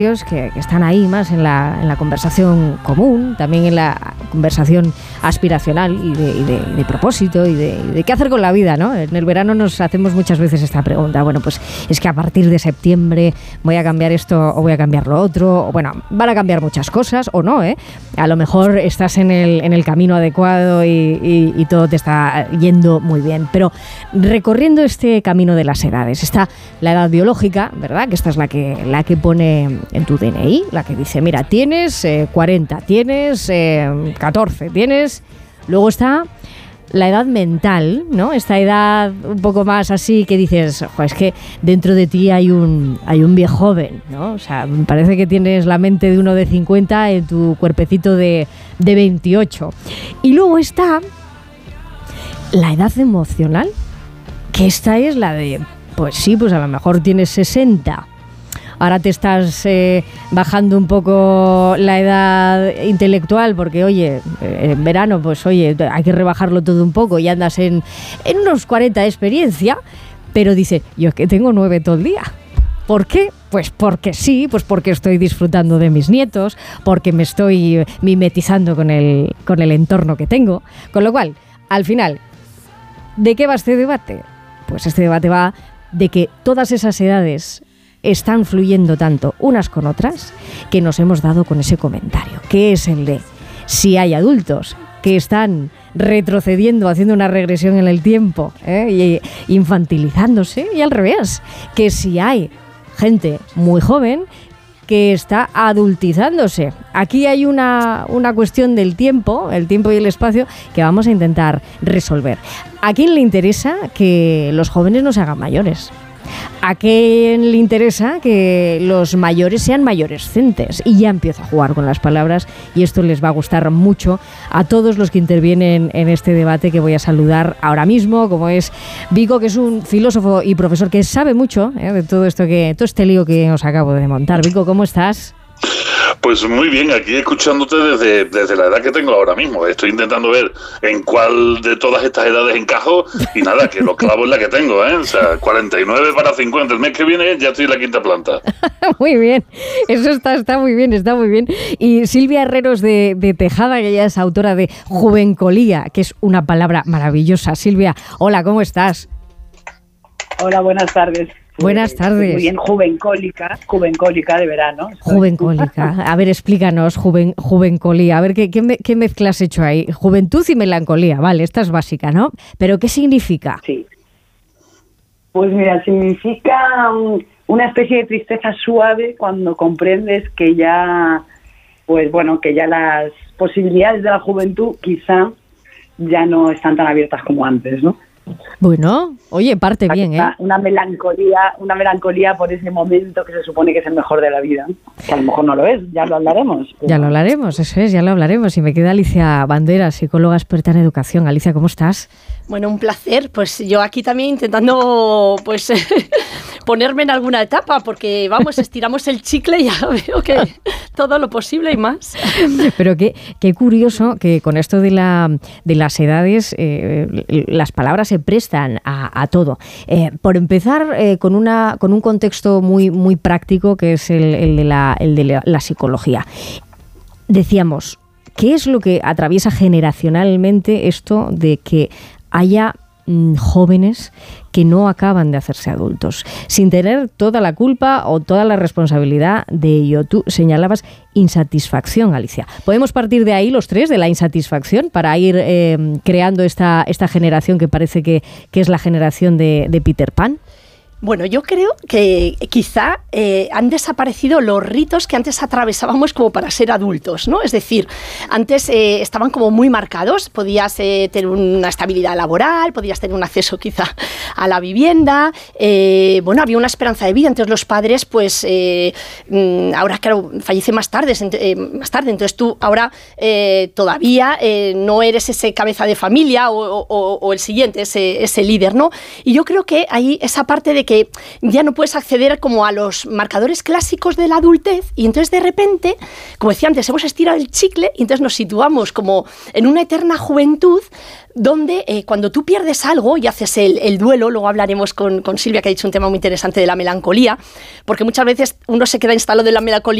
que están ahí más en la conversación común, también en la conversación aspiracional y de propósito y de qué hacer con la vida, ¿no? En el verano nos hacemos muchas veces esta pregunta, bueno, pues es que a partir de septiembre voy a cambiar esto o voy a cambiar lo otro, o bueno, van a cambiar muchas cosas o no, ¿eh? A lo mejor estás en el camino adecuado y todo te está yendo muy bien, pero recorriendo este camino de las edades, está la edad biológica, ¿verdad? Que esta es la que pone en tu DNI, la que dice, mira, tienes 40, tienes 14, tienes... Luego está la edad mental, ¿no? Esta edad un poco más así que dices, es que dentro de ti hay un viejo joven, ¿no? O sea, me parece que tienes la mente de uno de 50 en tu cuerpecito de 28. Y luego está la edad emocional, que esta es la de, pues sí, pues a lo mejor tienes 60. Ahora te estás bajando un poco la edad intelectual porque, oye, en verano, pues oye, hay que rebajarlo todo un poco y andas en unos 40 de experiencia, pero dice, yo es que tengo 9 todo el día. ¿Por qué? Pues porque sí, pues porque estoy disfrutando de mis nietos, porque me estoy mimetizando con el entorno que tengo. Con lo cual, al final, ¿de qué va este debate? Pues este debate va de que todas esas edades están fluyendo tanto unas con otras que nos hemos dado con ese comentario, que es el de si hay adultos que están retrocediendo, haciendo una regresión en el tiempo, y infantilizándose, y al revés, que si hay gente muy joven que está adultizándose. Aquí hay una cuestión del tiempo, el tiempo y el espacio, que vamos a intentar resolver. ¿A quién le interesa que los jóvenes no se hagan mayores? ¿A quién le interesa que los mayores sean mayorescentes? Y ya empiezo a jugar con las palabras y esto les va a gustar mucho a todos los que intervienen en este debate que voy a saludar ahora mismo, como es Vico, que es un filósofo y profesor que sabe mucho de todo este lío que os acabo de montar. Vico, ¿cómo estás? Pues muy bien, aquí escuchándote desde la edad que tengo ahora mismo. Estoy intentando ver en cuál de todas estas edades encajo y nada, que lo clavo en la que tengo, ¿eh? O sea, 49 para 50. El mes que viene ya estoy en la quinta planta. Muy bien, eso está muy bien, está muy bien. Y Silvia Herreros de Tejada, que ella es autora de Juvencolía, que es una palabra maravillosa. Silvia, hola, ¿cómo estás? Hola, buenas tardes. Buenas tardes. Muy bien, juvencólica de verano. Juvencólica. A ver, explícanos, juvencolía. A ver, ¿qué mezcla has hecho ahí? Juventud y melancolía, vale, esta es básica, ¿no? ¿Pero qué significa? Sí. Pues mira, significa una especie de tristeza suave cuando comprendes que ya, pues bueno, que ya las posibilidades de la juventud quizá ya no están tan abiertas como antes, ¿no? Bueno, oye, parte bien, ¿eh? Una melancolía por ese momento que se supone que es el mejor de la vida, que a lo mejor no lo es, ya lo hablaremos. Pero... Ya lo hablaremos, eso es, ya lo hablaremos. Y me queda Alicia Bandera, psicóloga experta en educación. Alicia, ¿cómo estás? Bueno, un placer. Pues yo aquí también intentando, pues, ponerme en alguna etapa, porque vamos, estiramos el chicle y ya veo que todo lo posible y más. Pero qué curioso que con esto de las edades, las palabras se prestan a todo. Por empezar, con un contexto muy práctico, que es el de la psicología. Decíamos, ¿qué es lo que atraviesa generacionalmente esto de que haya jóvenes que no acaban de hacerse adultos, sin tener toda la culpa o toda la responsabilidad de ello? Tú señalabas insatisfacción, Alicia. ¿Podemos partir de ahí los tres, de la insatisfacción, para ir creando esta generación que parece que es la generación de Peter Pan? Bueno, yo creo que quizá han desaparecido los ritos que antes atravesábamos como para ser adultos, ¿no? Es decir, antes estaban como muy marcados, podías tener una estabilidad laboral, podías tener un acceso quizá a la vivienda, bueno, había una esperanza de vida, entonces los padres, pues, ahora claro, fallecen más tarde, entonces tú ahora todavía no eres ese cabeza de familia o el siguiente, ese líder, ¿no? Y yo creo que hay esa parte de que que ya no puedes acceder como a los marcadores clásicos de la adultez, y entonces de repente, como decía antes, hemos estirado el chicle y entonces nos situamos como en una eterna juventud donde cuando tú pierdes algo y haces el duelo, luego hablaremos con Silvia, que ha dicho un tema muy interesante de la melancolía, porque muchas veces uno se queda instalado en la melancolía